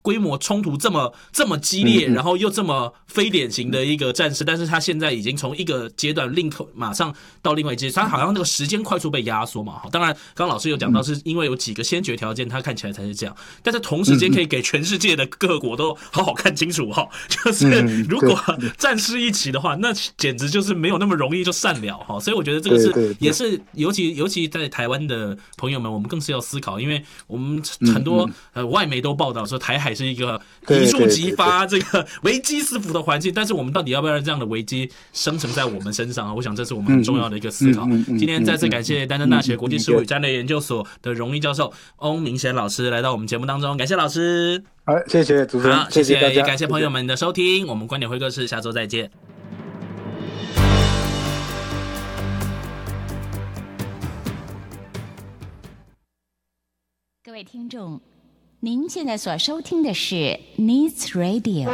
规模冲突这么激烈，然后又这么非典型的一个战士，但是他现在已经从一个阶段马上到另外一阶段，他好像那个时间快速被压缩嘛。当然，刚刚老师有讲到，是因为有几个先决条件，他看起来才是这样。但是同时间可以给全世界的各国都好好看清楚哈，就是如果战事一起的话，那简直就是没有那么容易就散了哈。所以我觉得这个是也是尤其在台湾的朋友们，我们更是要思考，因为我们很多外媒都报道说台海是一个一触即发、这个危机四伏的环境，但是我们到底要不要让这样的危机生成在我们身上啊？我想这是我们很重要的一个思考。今天再次感谢丹登大学国际事务与战略研究所的荣誉教授翁明贤老师来到我们节目当中，感谢老师。 好，谢谢主持人，谢谢大家， 也感谢朋友们的收听，我们观点会客室下周再见。 各位听众，您现在所收听的是 Needs Radio。